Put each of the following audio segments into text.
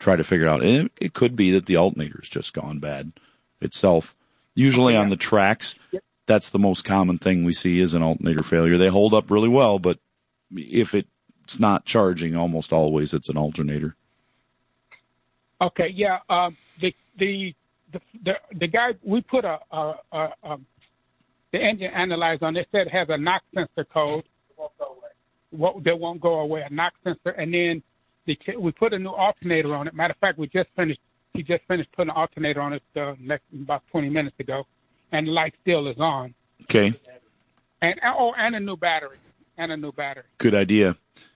try to figure it out. And it could be that the alternator's just gone bad itself. Usually on the tracks, that's the most common thing we see is an alternator failure. They hold up really well, but if it's not charging, almost always it's an alternator. Okay, yeah. The guy we put the engine analyzer on. It said it has a knock sensor code. That won't go away. A knock sensor, and then we put a new alternator on it. Matter of fact, he just finished putting an alternator on it about 20 minutes ago, and the light still is on. Okay. And a new battery. Good idea.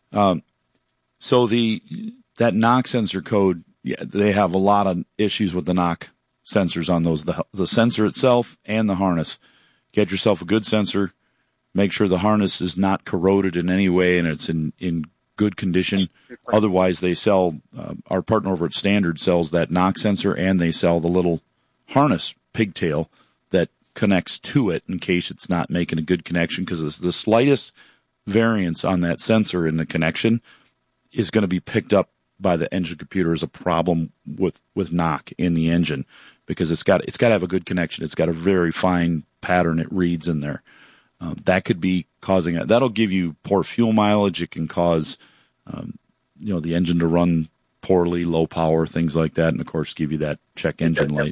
So that knock sensor code, they have a lot of issues with the knock sensors on those. The sensor itself and the harness. Get yourself a good sensor. Make sure the harness is not corroded in any way and it's in good condition. Otherwise, they sell, our partner over at Standard sells that knock sensor, and they sell the little harness pigtail that connects to it in case it's not making a good connection, because the slightest variance on that sensor in the connection is going to be picked up by the engine computer as a problem with knock in the engine, because it's got to have a good connection. It's got a very fine pattern it reads in there. That could be causing it. That'll give you poor fuel mileage. It can cause, the engine to run poorly, low power, things like that, and of course give you that check engine light.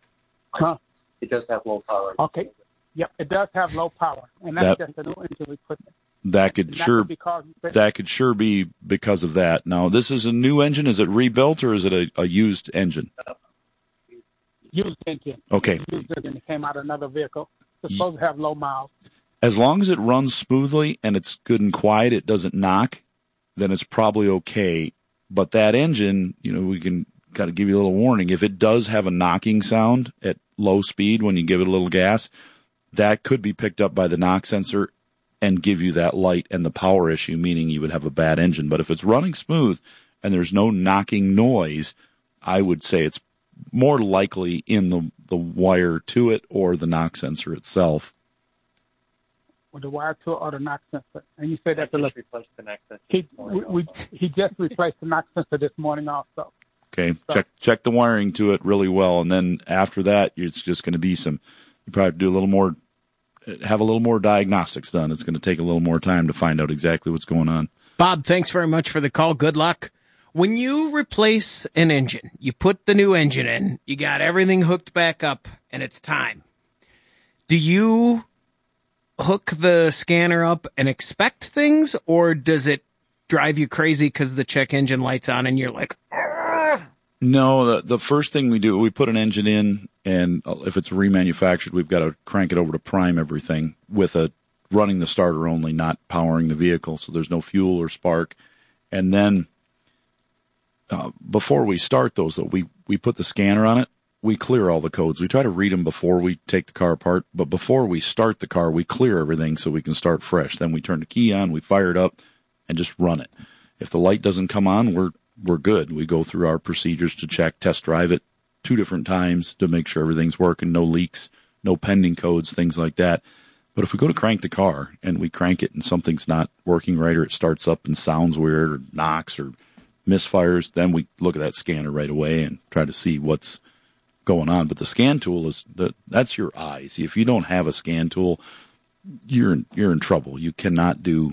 It does have low power. Okay. Yep, it does have low power, and that's just a new engine we put in. That could sure be because of that. Now, this is a new engine. Is it rebuilt or is it a used engine? Used engine. Okay. Used engine. It came out of another vehicle. It's supposed to have low miles. As long as it runs smoothly and it's good and quiet, it doesn't knock, then it's probably okay. But that engine, we can kind of give you a little warning. If it does have a knocking sound at low speed when you give it a little gas, that could be picked up by the knock sensor and give you that light and the power issue, meaning you would have a bad engine. But if it's running smooth and there's no knocking noise, I would say it's more likely in the wire to it or the knock sensor itself. Or the wire to it or the knock sensor. And you said that just replaced the knock sensor. He just replaced the knock sensor this morning also. Okay, so check the wiring to it really well, and then after that, it's just going to be you probably do have a little more diagnostics done. It's going to take a little more time to find out exactly what's going on. Bob, thanks very much for the call. Good luck. When you replace an engine, you put the new engine in, you got everything hooked back up, and it's time. Do you hook the scanner up and expect things, or does it drive you crazy because the check engine light's on and you're like, argh? No, the first thing we do, we put an engine in, and if it's remanufactured, we've got to crank it over to prime everything with running the starter only, not powering the vehicle, so there's no fuel or spark. And then before we start those, though, we put the scanner on it. We clear all the codes. We try to read them before we take the car apart, but before we start the car, we clear everything so we can start fresh. Then we turn the key on, we fire it up, and just run it. If the light doesn't come on, we're good. We go through our procedures to check, test drive it 2 different times to make sure everything's working, no leaks, no pending codes, things like that. But if we go to crank the car and we crank it and something's not working right, or it starts up and sounds weird or knocks or misfires, then we look at that scanner right away and try to see what's going on. But the scan tool that's your eyes. If you don't have a scan tool, you're in trouble. You cannot do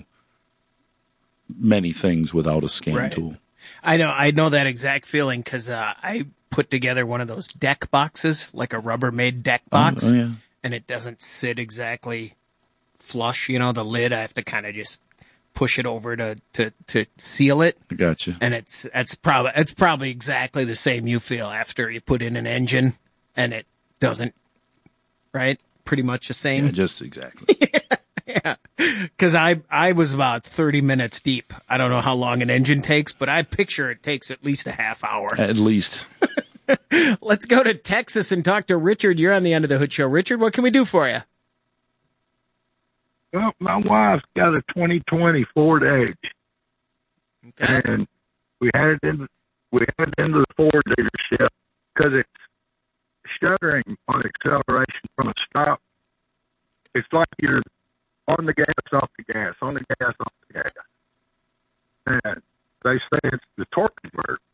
many things without a scan tool. I know that exact feeling because I put together one of those deck boxes, like a Rubbermaid deck box, and it doesn't sit exactly flush. The lid, I have to kind of just push it over to seal it. I got you. And it's probably exactly the same you feel after you put in an engine and it doesn't, right? Pretty much the same. Yeah, just exactly. Yeah. Because I was about 30 minutes deep. I don't know how long an engine takes, but I picture it takes at least a half hour. At least. Let's go to Texas and talk to Richard. You're on the End of the Hood Show. Richard, what can we do for you? Well, my wife's got a 2020 Ford Edge, and we had it into the Ford dealership because it's shuddering on acceleration from a stop. It's like you're on the gas, off the gas, on the gas, off the gas. And they say it's the torque converter.